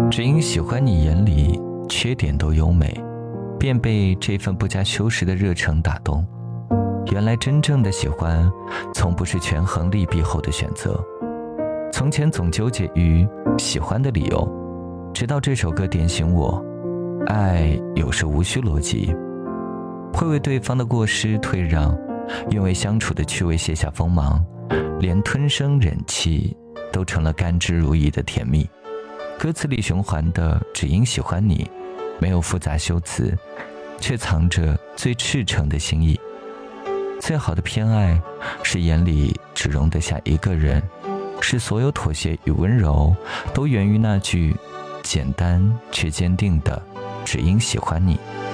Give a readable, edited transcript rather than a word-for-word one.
只因喜欢你眼里缺点都优美，便被这份不加修饰的热诚打动。原来真正的喜欢从不是权衡利弊后的选择。从前总纠结于喜欢的理由，直到这首歌点醒我，爱有时无需逻辑，会为对方的过失退让，愿为相处的趣味卸下锋芒，连吞声忍气都成了甘之如饴的甜蜜。歌词里循环的只因喜欢你，没有复杂修辞，却藏着最赤诚的心意。最好的偏爱是眼里只容得下一个人，是所有妥协与温柔都源于那句简单却坚定的只因喜欢你。